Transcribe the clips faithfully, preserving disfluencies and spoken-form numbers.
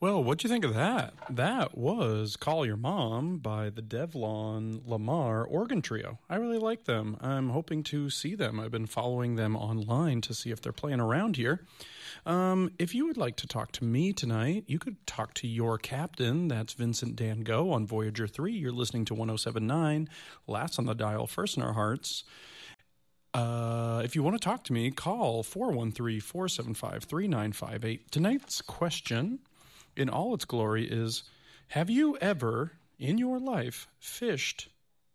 Well, what'd you think of that? That was Call Your Mom by the Devlon Lamar Organ Trio. I really like them. I'm hoping to see them. I've been following them online to see if they're playing around here. Um, if you would like to talk to me tonight, you could talk to your captain. That's Vincent Dan Go on Voyager three. You're listening to one oh seven point nine, last on the dial, first in our hearts. Uh, if you want to talk to me, call four one three, four seven five, three nine five eight. Tonight's question, in all its glory, is, have you ever, in your life, fished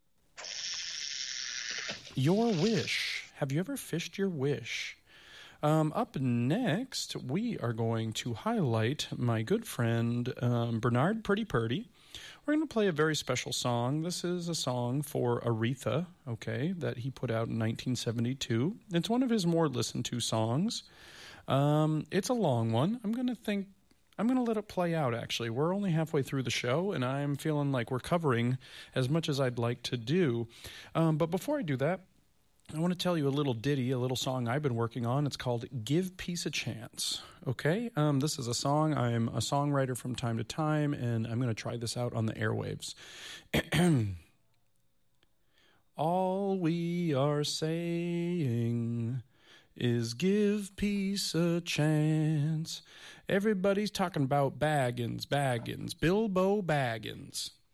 your wish? Have you ever fished your wish? Um, up next, we are going to highlight my good friend um, Bernard Pretty Purdy. We're going to play a very special song. This is a song for Aretha, okay, that he put out in nineteen seventy-two. It's one of his more listened to songs. Um, it's a long one. I'm going to think, I'm going to let it play out, actually. We're only halfway through the show, and I'm feeling like we're covering as much as I'd like to do. Um, but before I do that, I want to tell you a little ditty, a little song I've been working on. It's called Give Peace a Chance, okay? Um, this is a song. I'm a songwriter from time to time, and I'm going to try this out on the airwaves. All we are saying is give peace a chance. Everybody's talking about Baggins, Baggins, Bilbo Baggins.